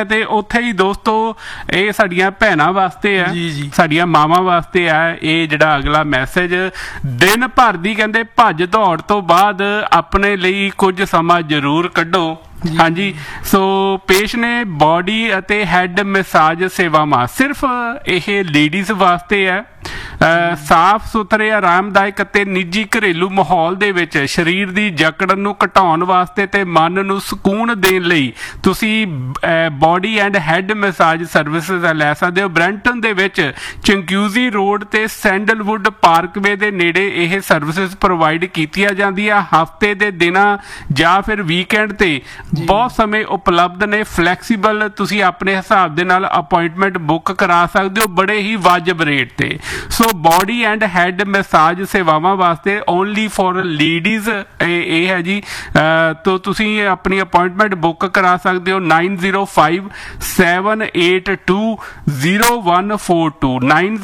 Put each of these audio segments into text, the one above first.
ਤੇ ਉੱਥੇ ਹੀ ਦੋਸਤੋ ਇਹ ਸਾਡੀਆਂ ਭੈਣਾਂ ਵਾਸਤੇ ਹੈ, ਸਾਡੀਆਂ ਮਾਵਾਂ ਵਾਸਤੇ ਹੈ ਇਹ ਜਿਹੜਾ ਅਗਲਾ ਮੈਸੇਜ। ਦਿਨ ਭਰ ਦੀ ਕਹਿੰਦੇ ਭੱਜ ਦੌੜ ਤੋਂ ਬਾਅਦ ਆਪਣੇ ਲਈ ਕੁਝ ਸਮਾਂ ਜ਼ਰੂਰ ਕੱਢੋ। ਹਾਂਜੀ, ਸੋ ਪੇਸ਼ ਨੇ ਬੋਡੀ ਅਤੇ ਹੈਡ ਮਸਾਜ ਸੇਵਾਵਾਂ। ਸਿਰਫ ਇਹ ਲੇਡੀਜ਼ ਵਾਸਤੇ ਹੈ। ਸਾਫ਼ ਸੁਥਰੇ, ਆਰਾਮਦਾਇਕ ਅਤੇ ਨਿੱਜੀ ਘਰੇਲੂ ਮਾਹੌਲ ਦੇ ਵਿੱਚ ਸਰੀਰ ਦੀ ਜਕੜਨ ਨੂੰ ਘਟਾਉਣ ਵਾਸਤੇ ਤੇ ਮਨ ਨੂੰ ਸਕੂਨ ਦੇਣ ਲਈ ਤੁਸੀਂ body and head massage services ਲੈ ਸਕਦੇ ਹੋ। ਬਰੈਂਟਨ ਦੇ ਵਿੱਚ ਚੰਗਿਊਜ਼ੀ ਰੋਡ ਤੇ ਸੈਂਡਲਵੁੱਡ ਪਾਰਕਵੇ ਦੇ ਨੇੜੇ ਇਹ ਸਰਵਿਸਿਜ਼ ਪ੍ਰੋਵਾਈਡ ਕੀਤੀਆਂ ਜਾਂਦੀਆਂ। ਹਫ਼ਤੇ ਦੇ ਦਿਨਾਂ ਜਾਂ ਫਿਰ ਵੀਕਐਂਡ ਤੇ ਬਹੁਤ ਸਮੇਂ ਉਪਲਬਧ ਨੇ। ਫਲੈਕਸੀਬਲ, ਤੁਸੀਂ ਆਪਣੇ ਹਿਸਾਬ ਦੇ ਨਾਲ ਅਪਾਇੰਟਮੈਂਟ ਬੁੱਕ ਕਰਾ ਸਕਦੇ ਹੋ ਬੜੇ ਹੀ ਵਾਜਬ ਰੇਟ ਤੇ। ਸੋ ਬੋਡੀ ਐਂਡ ਹੈਡ ਮਸਾਜ ਸੇਵਾਵਾਂ ਵਾਸਤੇ ਓਨਲੀ ਫॉर ਲੇਡੀਜ਼ ਇਹ ਹੈ ਜੀ। ਤੋ ਤੁਸੀਂ ਆਪਣੀ ਅਪਾਇੰਟਮੈਂਟ ਬੁੱਕ ਕਰਾ ਸਕਦੇ ਹੋ 9057820142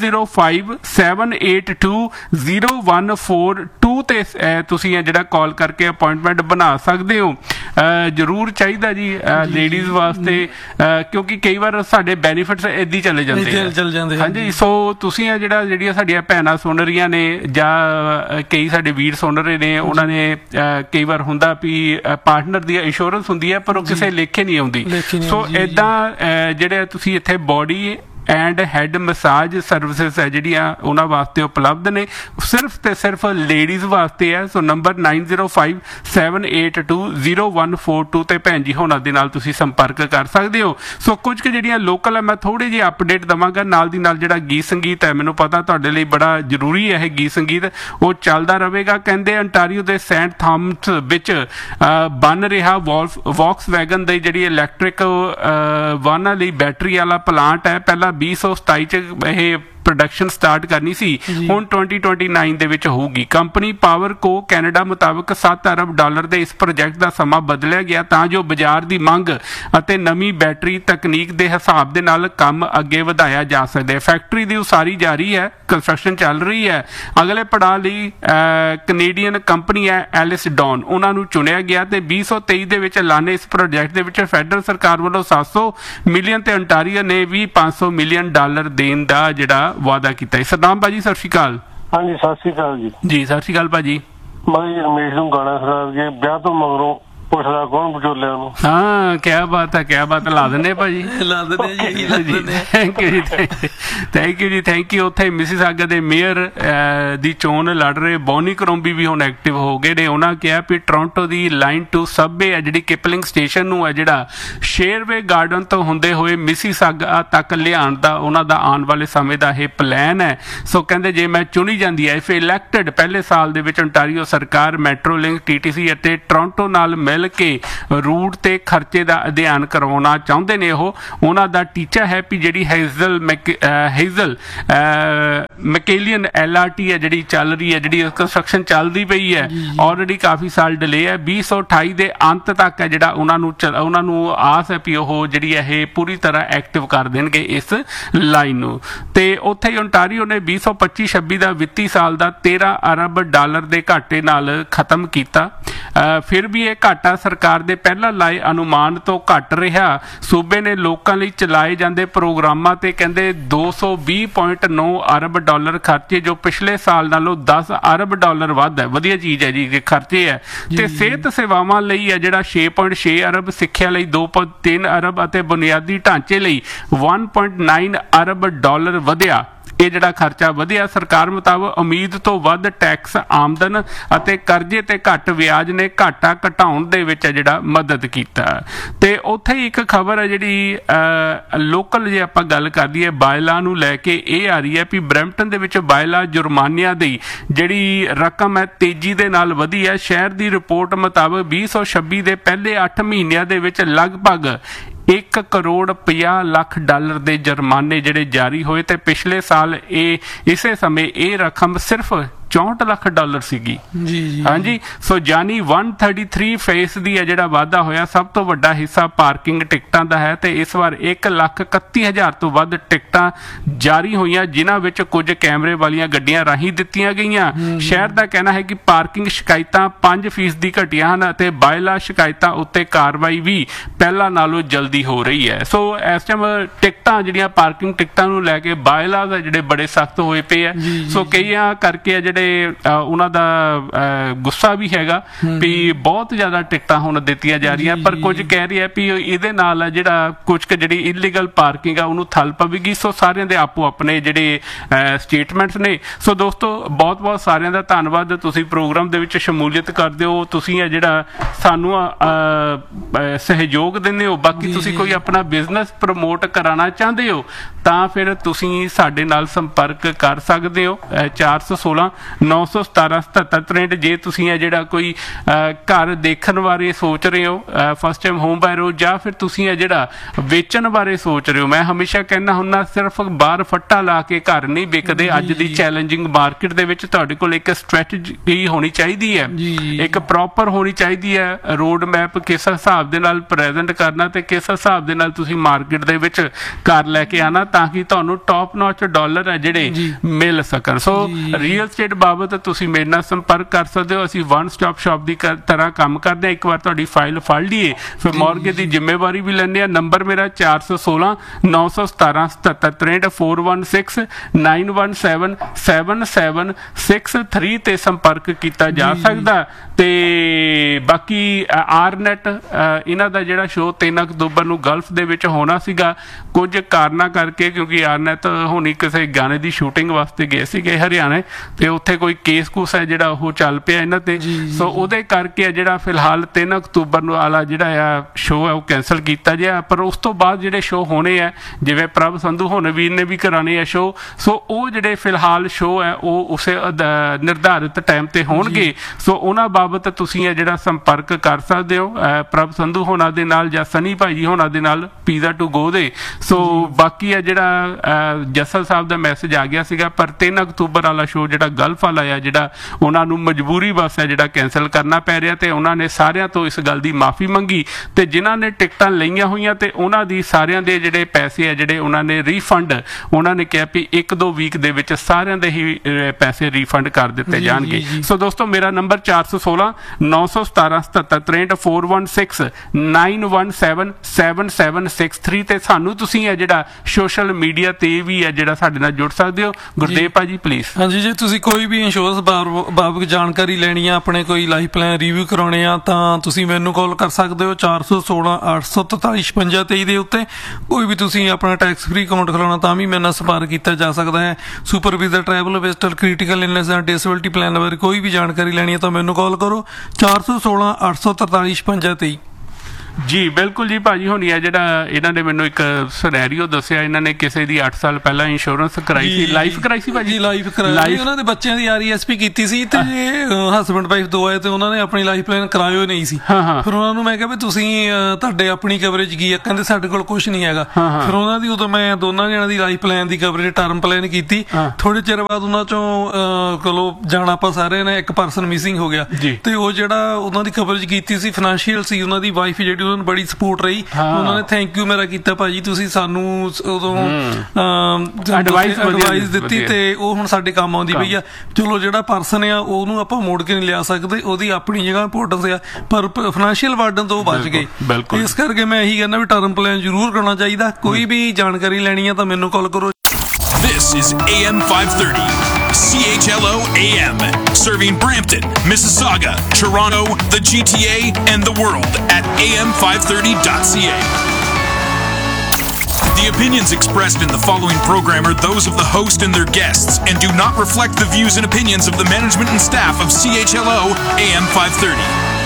9057820142 ਤੇ ਤੁਸੀਂ ਜਿਹੜਾ ਕਾਲ ਕਰਕੇ ਅਪਾਇੰਟਮੈਂਟ ਬਣਾ ਸਕਦੇ ਹੋ। ਜ਼ਰੂਰ ਚਾਹੀਦਾ ਜੀ ਲੇਡੀਜ਼ ਵਾਸਤੇ, ਕਿਉਂਕਿ ਕਈ ਵਾਰ ਸਾਡੇ ਬੈਨੀਫਿਟਸ ਏਦਾਂ ਚਲੇ ਜਾਂਦੇ। ਹਾਂਜੀ, ਸੋ ਤੁਸੀਂ ਜਿਹੜੀਆਂ ਸਾਡੀਆਂ ਭੈਣਾਂ ਸੁਣ ਰਹੀਆਂ ਨੇ ਜਾਂ ਕਈ ਸਾਡੇ ਵੀਰ ਸੁਣ ਰਹੇ ਨੇ, ਉਹਨਾਂ ਨੇ ਕਈ ਵਾਰ ਹੁੰਦਾ ਵੀ ਪਾਰਟਨਰ ਦੀ ਇੰਸ਼ੋਰੈਂਸ ਹੁੰਦੀ ਹੈ ਪਰ ਉਹ ਕਿਸੇ ਲੇਖੇ ਨਹੀਂ ਆਉਂਦੀ। ਸੋ ਏਦਾਂ ਜਿਹੜੇ ਤੁਸੀਂ ਇੱਥੇ body and head massage services ਹੈ ਜਿਹੜੀਆਂ ਉਹਨਾਂ ਵਾਸਤੇ ਉਪਲਬਧ ਨੇ, ਸਿਰਫ ਤੇ ਸਿਰਫ ਲੇਡੀਜ਼ ਵਾਸਤੇ ਹੈ। ਸੋ ਨੰਬਰ 9057820142 ਤੇ ਭੈਣ ਜੀ ਹੋਣਾ ਦੇ ਨਾਲ ਤੁਸੀਂ ਸੰਪਰਕ ਕਰ ਸਕਦੇ ਹੋ। ਸੋ ਕੁਝ ਕੁ ਜਿਹੜੀਆਂ ਲੋਕਲ ਹੈ ਮੈਂ ਥੋੜ੍ਹੀ ਜਿਹੀ ਅਪਡੇਟ ਦੇਵਾਂਗਾ। ਨਾਲ ਦੀ ਨਾਲ ਜਿਹੜਾ ਗੀਤ ਸੰਗੀਤ ਹੈ, ਮੈਨੂੰ ਪਤਾ ਤੁਹਾਡੇ ਲਈ ਬੜਾ ਜ਼ਰੂਰੀ ਹੈ ਇਹ ਗੀਤ ਸੰਗੀਤ, ਉਹ ਚੱਲਦਾ ਰਹੇਗਾ। ਕਹਿੰਦੇ ਅੰਟਾਰੀਓ ਦੇ ਸੈਂਟ ਥਾਮਸ ਵਿੱਚ ਬਣ ਰਿਹਾ ਵੌਕਸਵੈਗਨ ਦੀ ਜਿਹੜੀ ਇਲੈਕਟ੍ਰਿਕ ਵਾਹਨਾਂ ਲਈ ਬੈਟਰੀ ਵਾਲਾ ਪਲਾਂਟ ਹੈ। ਪਹਿਲਾਂ 2027 ਚ ਇਹ ਪ੍ਰੋਡਕਸ਼ਨ ਸਟਾਰਟ ਕਰਨੀ ਸੀ, ਹੁਣ 2029 ਦੇ ਵਿੱਚ ਹੋਊਗੀ। ਕੰਪਨੀ ਪਾਵਰ ਕੋ ਕੈਨੇਡਾ ਮੁਤਾਬਕ $7 ਅਰਬ ਦੇ ਇਸ ਪ੍ਰੋਜੈਕਟ ਦਾ ਸਮਾਂ ਬਦਲਿਆ ਗਿਆ ਤਾਂ ਜੋ ਬਾਜ਼ਾਰ ਦੀ ਮੰਗ ਅਤੇ ਨਵੀਂ ਬੈਟਰੀ ਤਕਨੀਕ ਦੇ ਹਿਸਾਬ ਦੇ ਨਾਲ ਕੰਮ ਅੱਗੇ ਵਧਾਇਆ ਜਾ ਸਕੇ। ਫੈਕਟਰੀ ਦੀ ਉਸਾਰੀ ਜਾਰੀ ਹੈ, ਕੰਸਟਰਕਸ਼ਨ ਚੱਲ ਰਹੀ ਹੈ। ਅਗਲੇ ਪੜਾਅ ਲਈ ਕੈਨੇਡੀਅਨ ਕੰਪਨੀ ਹੈ ਐਲਿਸਡੌਨ, ਉਹਨਾਂ ਨੂੰ ਚੁਣਿਆ ਗਿਆ ਤੇ 2023 ਦੇ ਵਿੱਚ ਐਲਾਨੇ ਇਸ ਪ੍ਰੋਜੈਕਟ ਦੇ ਵਿੱਚ ਫੈਡਰਲ ਸਰਕਾਰ ਵੱਲੋਂ 700 ਮਿਲੀਅਨ ਤੇ ਅੰਟਾਰੀਓ ਨੇ ਵੀ $500 ਮਿਲੀਅਨ ਦੇਣ ਦਾ ਜਿਹੜਾ ਵਾਅਦਾ ਕੀਤਾ। ਸਤਨਾਮ ਭਾਜੀ ਸਤਿ ਸ਼੍ਰੀ ਅਕਾਲ। ਹਾਂਜੀ ਸਤਿ ਸ਼੍ਰੀ ਅਕਾਲ ਜੀ। ਜੀ ਸਤਿ ਸ਼੍ਰੀ ਅਕਾਲ ਭਾਜੀ। ਮੈਂ ਰਮੇਸ਼ ਨੂੰ ਗਾਣਾ ਸੁਣਾ ਦਈਏ, ਵਿਆਹ ਤੋਂ ਮਗਰੋਂ ਪੁੱਛਦਾ ਕੌਣ ਵਿਚੋਲਿਆਂ ਨੂੰ। ਹਾਂ ਕਿਆ ਬਾਤ ਹੈ, ਕਿਆ ਬਾਤ। ਲਾ ਦਿੰਦੇ ਭਾਜੀ, ਲਾ ਦਿੰਦੇ ਜੀ। ਥੈਂਕ ਯੂ ਜੀ, ਥੈਂਕ ਯੂ ਜੀ, ਥੈਂਕ ਯੂ। ਉੱਥੇ ਮਿਸੀਸਾਗਾ ਦੇ ਮੇਅਰ ਦੀ ਚੋਣ ਲੜ ਰਹੇ ਬੌਨੀ ਕਰੋਂਬੀ ਵੀ ਹੁਣ ਐਕਟਿਵ ਹੋ ਗਏ ਨੇ। ਉਹਨਾਂ ਕਿਹਾ ਵੀ Toronto the line to Subway ਹੈ ਜਿਹੜੀ ਕਿਪਲਿੰਗ ਸਟੇਸ਼ਨ ਨੂੰ ਹੈ ਜਿਹੜਾ ਸ਼ੇਰਵੇ ਗਾਰਡਨ ਤੋਂ ਹੁੰਦੇ ਹੋਏ ਮਿਸੀਸਾਗਾ ਤੱਕ ਲਿਆਉਣ ਦਾ ਉਹਨਾਂ ਦਾ ਆਉਣ ਵਾਲੇ ਸਮੇਂ ਦਾ ਇਹ ਪਲਾਨ ਹੈ। ਸੋ ਕਹਿੰਦੇ ਜੇ ਮੈਂ ਚੁਣੀ ਜਾਂਦੀ ਹੈ ਇਫ ਇਲੈਕਟਡ ਪਹਿਲੇ ਸਾਲ ਦੇ ਵਿੱਚ ontario ਸਰਕਾਰ ਮੈਟਰੋਲਿੰਕ TTC ਅਤੇ ਟੋਰਾਂਟੋ ਨਾਲ ਮਿਲ ਕੇ ਰੂਟ ਤੇ ਖਰਚੇ ਦਾ ਅਧਿਐਨ ਕਰਵਾਉਣਾ ਚਾਹੁੰਦੇ ਨੇ। ਉਹਨਾਂ ਦਾ ਟੀਚਾ ਹੈ ਵੀ ਜਿਹੜੀ ਹੈਜ਼ਲ ਮੈਕੇਲੀਅਨ LRT ਹੈ ਜਿਹੜੀ ਚੱਲ ਰਹੀ ਹੈ, ਜਿਹੜੀ ਕੰਸਟਰਕਸ਼ਨ ਚੱਲਦੀ ਪਈ ਹੈ, ਆਲਰੇਡੀ ਕਾਫੀ ਸਾਲ ਡਿਲੇ ਹੈ। 2028 ਦੇ ਅੰਤ ਤੱਕ ਹੈ ਜਿਹੜਾ ਉਹਨਾਂ ਨੂੰ ਆਸ ਹੈ ਵੀ ਉਹ ਜਿਹੜੀ ਇਹ ਪੂਰੀ ਤਰ੍ਹਾਂ ਐਕਟਿਵ ਕਰ ਦੇਣਗੇ ਇਸ ਲਾਈਨ ਨੂੰ। ਤੇ ਉੱਥੇ ਹੀ ontario ਨੇ 2025-26 ਦਾ ਵਿੱਤੀ ਸਾਲ ਦਾ $13 ਅਰਬ ਦੇ ਘਾਟੇ ਨਾਲ ਖਤਮ ਕੀਤਾ। ਫਿਰ ਵੀ ਇਹ ਘਾਟਾ ਸਰਕਾਰ ਦੇ ਪਹਿਲਾਂ ਲਾਏ ਅਨੁਮਾਨ ਤੋਂ ਘੱਟ ਰਿਹਾ। ਸੂਬੇ ਨੇ ਲੋਕਾਂ ਲਈ ਚਲਾਏ ਜਾਂਦੇ ਪ੍ਰੋਗਰਾਮਾਂ ਤੇ ਕਹਿੰਦੇ $220.9 ਅਰਬ ਖਰਚੇ, ਜੋ ਪਿਛਲੇ ਸਾਲ ਨਾਲੋਂ $10 ਅਰਬ ਵੱਧ ਹੈ। ਵਧੀਆ ਚੀਜ਼ ਹੈ ਜੀ, ਖਰਚੇ ਹੈ। ਤੇ ਸਿਹਤ ਸੇਵਾਵਾਂ ਲਈ ਹੈ ਜਿਹੜਾ 6.6 ਅਰਬ, ਸਿੱਖਿਆ ਲਈ 2.3 ਅਰਬ ਅਤੇ ਬੁਨਿਆਦੀ ਢਾਂਚੇ ਲਈ $1.9 ਅਰਬ ਵਧਿਆ। ਇਹ ਜਿਹੜਾ ਖਰਚਾ ਵਧਿਆ ਸਰਕਾਰ ਮੁਤਾਬਕ ਉਮੀਦ ਤੋਂ ਵੱਧ ਟੈਕਸ ਆਮਦਨ ਅਤੇ ਕਰਜ਼ੇ ਤੇ ਘੱਟ ਵਿਆਜ ਨੇ ਘਾਟਾ ਘਟਾਉਣ ਦੇ ਵਿੱਚ ਜਿਹੜਾ ਮਦਦ ਕੀਤਾ। ਤੇ ਉੱਥੇ ਹੀ ਇੱਕ ਖਬਰ ਹੈ ਜਿਹੜੀ ਲੋਕਲ ਜੇ ਆਪਾਂ ਗੱਲ ਕਰਦੀ ਹੈ ਬਾਇਲਾ ਨੂੰ ਲੈ ਕੇ, ਇਹ ਆ ਰਹੀ ਹੈ ਵੀ ਬਰੈਂਪਟਨ ਦੇ ਵਿੱਚ ਬਾਇਲਾ ਜੁਰਮਾਨਿਆਂ ਦੀ ਜਿਹੜੀ ਰਕਮ ਹੈ ਤੇਜ਼ੀ ਦੇ ਨਾਲ ਵਧੀ ਹੈ। ਸ਼ਹਿਰ ਦੀ ਰਿਪੋਰਟ ਮੁਤਾਬਕ 2026 ਦੇ ਪਹਿਲੇ 8 ਮਹੀਨਿਆਂ ਦੇ ਵਿੱਚ ਲਗਭਗ $1 ਕਰੋੜ 50 ਲੱਖ ਦੇ ਜੁਰਮਾਨੇ ਜਿਹੜੇ ਜਾਰੀ ਹੋਏ ਤੇ ਪਿਛਲੇ ਸਾਲ ਇਸੇ ਸਮੇਂ ਇਹ ਰਕਮ ਸਿਰਫ $64 ਲੱਖ ਸੀਗੀ ਜੀ ਜੀ ਹਾਂਜੀ। ਸੋ ਜਾਨੀ 133% ਦੀ ਹੈ ਜਿਹੜਾ ਵਾਧਾ ਹੋਇਆ। ਸਭ ਤੋਂ ਵੱਡਾ ਹਿੱਸਾ ਪਾਰਕਿੰਗ ਟਿਕਟਾਂ ਦਾ ਹੈ ਤੇ ਇਸ ਵਾਰ 1,31,000 ਤੋਂ ਵੱਧ ਟਿਕਟਾਂ ਜਾਰੀ ਹੋਈਆਂ, ਜਿਨ੍ਹਾਂ ਵਿੱਚ ਕੁਝ ਕੈਮਰੇ ਵਾਲੀਆਂ ਗੱਡੀਆਂ ਰਾਹੀਂ ਦਿੱਤੀਆਂ ਗਈਆਂ। ਸ਼ਹਿਰ ਦਾ ਕਹਿਣਾ ਹੈ ਕਿ ਪਾਰਕਿੰਗ ਸ਼ਿਕਾਇਤਾਂ 5% ਘਟੀਆਂ ਹਨ ਅਤੇ ਬਾਇਲਾ ਸ਼ਿਕਾਇਤਾਂ ਉੱਤੇ ਕਾਰਵਾਈ ਵੀ ਪਹਿਲਾਂ ਨਾਲੋਂ ਜਲਦੀ ਹੋ ਰਹੀ ਹੈ। ਸੋ ਇਸ ਟਾਈਮ ਟਿਕਟਾਂ ਜਿਹੜੀਆਂ ਪਾਰਕਿੰਗ ਟਿਕਟਾਂ ਨੂੰ ਲੈ ਕੇ ਬਾਇਲਾਜ਼ ਆ ਜਿਹੜੇ ਬੜੇ ਸਖਤ ਹੋਏ ਪਏ ਆ। ਸੋ ਕਈਆਂ ਕਰਕੇ ਜਿਹੜੇ ਉਹਨਾਂ ਦਾ ਗੁੱਸਾ ਵੀ ਹੈਗਾ ਵੀ ਬਹੁਤ ਜ਼ਿਆਦਾ ਟਿਕਟਾਂ ਹੁਣ ਦਿੱਤੀਆਂ ਜਾ ਰਹੀਆਂ, ਪਰ ਕੁਝ ਕਹਿ ਰਹੇ ਆ ਵੀ ਇਹਦੇ ਨਾਲ ਜਿਹੜਾ ਕੁਝ ਕੁ ਜਿਹੜੀ ਇਲੀਗਲ ਪਾਰਕਿੰਗ ਆ ਉਹਨੂੰ ਠੱਲ ਪਵੇਗੀ। ਸੋ ਸਾਰਿਆਂ ਦੇ ਆਪੋ ਆਪਣੇ ਜਿਹੜੇ ਸਟੇਟਮੈਂਟਸ ਨੇ। ਸੋ ਦੋਸਤੋ ਬਹੁਤ ਬਹੁਤ ਸਾਰਿਆਂ ਦਾ ਧੰਨਵਾਦ, ਤੁਸੀਂ ਪ੍ਰੋਗਰਾਮ ਦੇ ਵਿੱਚ ਸ਼ਮੂਲੀਅਤ ਕਰਦੇ ਹੋ, ਤੁਸੀਂ ਆ ਜਿਹੜਾ ਸਾਨੂੰ ਸਹਿਯੋਗ ਦਿੰਦੇ ਹੋ। ਬਾਕੀ ਤੁਸੀਂ ਕੋਈ ਆਪਣਾ ਬਿਜ਼ਨਸ ਪ੍ਰਮੋਟ ਕਰਾਉਣਾ ਚਾਹੁੰਦੇ ਹੋ ਤਾਂ ਫਿਰ ਤੁਸੀਂ ਸਾਡੇ ਨਾਲ ਸੰਪਰਕ ਕਰ ਸਕਦੇ ਹੋ 416 917 7763। ਜੇ ਤੁਸੀਂ ਹੈ ਜਿਹੜਾ ਕੋਈ ਘਰ ਦੇਖਣ ਬਾਰੇ ਸੋਚ ਰਹੇ ਹੋ, ਫਸਟ ਟਾਈਮ ਹੋਮ ਬਾਇਰ ਹੋ, ਜਾਂ ਫਿਰ ਤੁਸੀਂ ਹੈ ਜਿਹੜਾ ਵੇਚਣ ਬਾਰੇ ਸੋਚ ਰਹੇ ਹੋ, ਮੈਂ ਹਮੇਸ਼ਾ ਕਹਿੰਦਾ ਹੁੰਦਾ ਸਿਰਫ ਬਾਹਰ ਫੱਟਾ ਲਾ ਕੇ ਘਰ ਨਹੀਂ ਵਿਕਦੇ। ਅੱਜ ਦੀ ਚੈਲੰਜਿੰਗ ਮਾਰਕੀਟ ਦੇ ਵਿੱਚ ਤੁਹਾਡੇ ਕੋਲ ਇੱਕ ਸਟ੍ਰੈਟਜੀ ਹੋਣੀ ਚਾਹੀਦੀ ਹੈ, ਇੱਕ ਪ੍ਰੋਪਰ ਹੋਣੀ ਚਾਹੀਦੀ ਹੈ ਰੋਡ ਮੈਪ, ਕਿਸ ਹਿਸਾਬ ਦੇ ਨਾਲ ਪ੍ਰੈਜ਼ੈਂਟ ਕਰਨਾ ਤੇ ਕਿਸ ਹਿਸਾਬ ਦੇ ਨਾਲ ਤੁਸੀਂ ਮਾਰਕੀਟ ਦੇ ਵਿੱਚ ਘਰ ਲੈ ਕੇ ਆਣਾ ਤਾਂ ਕਿ ਤੁਹਾਨੂੰ ਟੌਪ ਨੌਚ ਡਾਲਰ ਹੈ ਜਿਹੜੇ ਮਿਲ ਸਕਣ। ਸੋ ਰੀਅਲ ਸਟੇਟ ਬਾਬਤ ਤੁਸੀਂ ਮੇਰੇ ਨਾਲ ਸੰਪਰਕ ਕਰ ਸਕਦੇ ਹੋ। ਅਸੀਂ ਵਨ ਸਟਾਪ ਸ਼ਾਪ ਦੀ ਤਰ੍ਹਾਂ ਕੰਮ ਕਰਦੇ ਹਾਂ। ਇੱਕ ਵਾਰ ਤੁਹਾਡੀ ਫਾਈਲ ਫੜ ਲਈਏ ਫਿਰ ਮੌਰਗੇਜ ਦੀ ਜ਼ਿੰਮੇਵਾਰੀ ਵੀ ਲੈਂਦੇ ਆ। ਨੰਬਰ ਮੇਰਾ 416 917 7763 416 917 7763 ਤੇ ਸੰਪਰਕ ਕੀਤਾ ਜਾ ਸਕਦਾ। ਤੇ ਬਾਕੀ ਆਰਨੈਟ ਇਹਨਾਂ ਦਾ ਜਿਹੜਾ ਸ਼ੋਅ 3 ਅਕਤੂਬਰ ਨੂੰ ਗਲਫ ਦੇ ਵਿੱਚ ਹੋਣਾ ਸੀਗਾ, ਕੁਝ ਕਾਰਨਾਂ ਕਰਕੇ, ਕਿਉਂਕਿ ਆਰਨੈਟ ਹੋਣੀ ਕਿਸੇ ਗਾਣੇ ਦੀ ਸ਼ੂਟਿੰਗ ਵਾਸਤੇ ਗਏ ਸੀਗੇ ਹਰਿਆਣੇ ਤੇ ਉੱਥੇ ਕੋਈ ਕੇਸ ਕੂਸ ਹੈ ਜਿਹੜਾ ਉਹ ਚੱਲ ਪਿਆ ਇਹਨਾਂ ਤੇ। ਸੋ ਉਹਦੇ ਕਰਕੇ ਜਿਹੜਾ ਫਿਲਹਾਲ 3 ਅਕਤੂਬਰ ਨੂੰ ਵਾਲਾ ਜਿਹੜਾ ਆ ਸ਼ੋਅ ਹੈ ਉਹ ਕੈਂਸਲ ਕੀਤਾ ਗਿਆ। ਪਰ ਉਸ ਤੋਂ ਬਾਅਦ ਜਿਹੜੇ ਸ਼ੋਅ ਹੋਣੇ ਆ, ਜਿਵੇਂ ਪ੍ਰਭ ਸੰਧੂ ਹੁਣ ਵੀਰ ਨੇ ਵੀ ਕਰਾਣੇ ਆ ਸ਼ੋਅ, ਸੋ ਉਹ ਜਿਹੜੇ ਫਿਲਹਾਲ ਸ਼ੋਅ ਹੈ ਉਹ ਉਸੇ ਨਿਰਧਾਰਿਤ ਟਾਈਮ ਤੇ ਹੋਣਗੇ। ਸੋ ਉਹਨਾਂ ਬਾਬਤ ਤੁਸੀਂ ਜਿਹੜਾ ਸੰਪਰਕ ਕਰ ਸਕਦੇ ਹੋ ਪ੍ਰਭ ਸੰਧੂ ਹੋਣਾ ਦੇ ਨਾਲ ਜਾਂ ਸਨੀ ਭਾਈ ਹੋਣਾ ਦੇ ਨਾਲ, ਪੀਜ਼ਾ ਟੂ ਗੋ ਦੇ। ਸੋ ਬਾਕੀ ਆ ਜਿਹੜਾ ਜਸਲ ਸਾਹਿਬ ਦਾ ਮੈਸੇਜ ਆ ਗਿਆ ਸੀਗਾ, ਪਰ 3 ਅਕਤੂਬਰ ਵਾਲਾ ਸ਼ੋਅ ਜਿਹੜਾ ਗਲਫ ਵਾਲਾ ਆ ਜਿਹੜਾ ਉਹਨਾਂ ਨੂੰ ਮਜਬੂਰੀ ਬਸ ਹੈ ਜਿਹੜਾ ਕੈਂਸਲ ਕਰਨਾ ਪੈ ਰਿਹਾ ਤੇ ਉਹਨਾਂ ਨੇ ਸਾਰਿਆਂ ਤੋਂ ਇਸ ਗੱਲ ਦੀ ਮਾਫੀ ਮੰਗੀ ਤੇ ਜਿਨ੍ਹਾਂ ਨੇ ਟਿਕਟਾਂ ਲਈਆਂ ਹੋਈਆਂ ਤੇ ਉਹਨਾਂ ਦੀ ਸਾਰਿਆਂ ਦੇ ਜਿਹੜੇ ਪੈਸੇ ਆ ਜਿਹੜੇ ਉਹਨਾਂ ਨੇ ਰੀਫੰਡ, ਉਹਨਾਂ ਨੇ ਕਿਹਾ ਵੀ 1-2 ਵੀਕ ਦੇ ਵਿੱਚ ਸਾਰਿਆਂ ਦੇ ਹੀ ਪੈਸੇ ਰੀਫੰਡ ਕਰ ਦਿੱਤੇ ਜਾਣਗੇ। ਸੋ ਦੋਸਤੋ ਮੇਰਾ ਨੰਬਰ 416 917 7763 416 917 7763 ਤੇ ਸਾਨੂੰ ਤੁਸੀਂ ਹੈ ਜਿਹੜਾ ਸੋਸ਼ਲ ਮੀਡੀਆ ਤੇ ਵੀ ਹੈ ਜਿਹੜਾ ਸਾਡੇ ਨਾਲ ਜੁੜ ਸਕਦੇ ਹੋ। ਗੁਰਦੇਵ ਭਾਜੀ ਪਲੀਜ਼। ਹਾਂਜੀ, ਜੇ ਤੁਸੀਂ ਕੋਈ ਵੀ ਇੰਸ਼ੋਰੈਂਸ ਬਾਬਤ ਜਾਣਕਾਰੀ ਲੈਣੀ ਆ, ਆਪਣੇ ਕੋਈ ਲਾਈਫ ਪਲਾਨ ਰਿਵਿਊ ਕਰਾਉਣੇ ਆ ਤਾਂ ਤੁਸੀਂ ਮੈਨੂੰ ਕਾਲ ਕਰ ਸਕਦੇ ਹੋ 416 843 5623 ਦੇ ਉੱਤੇ। ਕੋਈ ਵੀ ਤੁਸੀਂ ਆਪਣਾ ਟੈਕਸ ਫ੍ਰੀ ਅਕਾਊਂਟ ਖੁਲਾਉਣਾ ਤਾਂ ਵੀ ਮੇਰੇ ਨਾਲ ਸੰਪਰਕ ਕੀਤਾ ਜਾ ਸਕਦਾ ਹੈ। Supervisor, travel, visitor, critical illness ਜਾਂ ਡਿਸੇਬਿਲਟੀ ਪਲਾਨ ਬਾਰੇ ਕੋਈ ਵੀ ਜਾਣਕਾਰੀ ਲੈਣੀ ਹੈ ਤਾਂ ਮੈਨੂੰ ਕਾਲ ਕਰੋ 416 843 5623। ਜੀ ਬਿਲਕੁਲ ਜੀ ਭਾਜੀ ਹੋਣੀ ਆ ਜਿਹੜਾ ਇਹਨਾਂ ਨੇ ਮੈਨੂੰ ਇੱਕ ਸਿਨੈਰੀਓ ਦੱਸਿਆ, ਇਹਨਾਂ ਨੇ ਕਿਸੇ ਦੀ 8 ਸਾਲ ਪਹਿਲਾਂ ਇੰਸ਼ੋਰੈਂਸ ਕਰਾਈ ਸੀ, ਲਾਈਫ ਕਰਾਈ ਸੀ ਭਾਜੀ, ਲਾਈਫ ਕਰਾਈ, ਉਹਨਾਂ ਦੇ ਬੱਚਿਆਂ ਦੀ RESP ਕੀਤੀ ਸੀ ਤੇ ਹਸਬੈਂਡ ਵਾਈਫ ਦੋ ਆਏ ਤੇ ਉਹਨਾਂ ਨੇ ਆਪਣੀ ਲਾਈਫ ਪਲਾਨ ਕਰਾਇਓ ਨਹੀਂ ਸੀ। ਫਿਰ ਉਹਨਾਂ ਨੂੰ ਮੈਂ ਕਿਹਾ ਵੀ ਤੁਸੀਂ ਤੁਹਾਡੇ ਆਪਣੀ ਕਵਰੇਜ ਕੀ ਆ, ਕਹਿੰਦੇ ਸਾਡੇ ਕੋਲ ਕੁਝ ਨਹੀਂ ਹੈਗਾ। ਫਿਰ ਉਹਨਾਂ ਦੀ ਉਦੋਂ ਮੈਂ ਦੋਨਾਂ ਜਣਾਂ ਦੀ ਲਾਈਫ ਪਲਾਨ ਦੀ ਕਵਰੇਜ ਟਰਮ ਪਲਾਨ ਕੀਤੀ। ਥੋੜੇ ਚਿਰ ਬਾਅਦ ਉਹਨਾਂ ਚੋਂ ਕੋਲੋਂ ਜਾਣਾ ਆਪਾਂ ਸਾਰਿਆਂ ਨੇ ਇੱਕ ਪਰਸਨ ਮਿਸਿੰਗ ਹੋ ਗਿਆ ਤੇ ਉਹ ਜਿਹੜਾ ਉਹਨਾਂ ਦੀ ਕਵਰੇਜ ਕੀਤੀ ਸੀ ਫਾਈਨੈਂਸ਼ੀਅਲ ਸੀ, ਉਹਨਾਂ ਦੀ ਵਾਈਫ ਜਿਹੜੀ ਉਹਨਾਂ ਨੂੰ ਬੜੀ ਸਪੋਰਟ ਰਹੀ। ਉਹਨਾਂ ਨੇ ਥੈਂਕ ਯੂ ਮੇਰਾ ਕੀਤਾ, ਭਾਜੀ ਤੁਸੀਂ ਸਾਨੂੰ ਉਦੋਂ ਐਡਵਾਈਸ ਦਿੱਤੀ ਤੇ ਉਹ ਹੁਣ ਸਾਡੇ ਕੰਮ ਆਉਂਦੀ ਪਈ ਆ। ਚਲੋ ਜਿਹੜਾ ਪਰਸਨ ਆ ਉਹਨੂੰ ਆਪਾਂ ਮੋੜ ਕੇ ਨਹੀਂ ਲਿਆ ਸਕਦੇ, ਉਹਦੀ ਆਪਣੀ ਜਗ੍ਹਾ ਇੰਪੋਰਟੈਂਸ ਆ, ਪਰ ਫਾਈਨੈਂਸ਼ੀਅਲ ਬਰਡਨ ਤੋਂ ਬਚ ਗਏ। ਇਸ ਕਰਕੇ ਮੈਂ ਇਹੀ ਕਹਿੰਦਾ ਵੀ ਟਰਮ ਪਲਾਨ ਜ਼ਰੂਰ ਕਰਨਾ ਚਾਹੀਦਾ। ਕੋਈ ਵੀ ਜਾਣਕਾਰੀ ਲੈਣੀ ਆ ਤਾਂ ਮੈਨੂੰ ਕਾਲ ਕਰੋ। This is AM 530, CHLO AM, serving Brampton, Mississauga, Toronto, the GTA, and the world at am530.ca. The opinions expressed in the following program are those of the host and their guests and do not reflect the views and opinions of the management and staff of CHLO AM 530.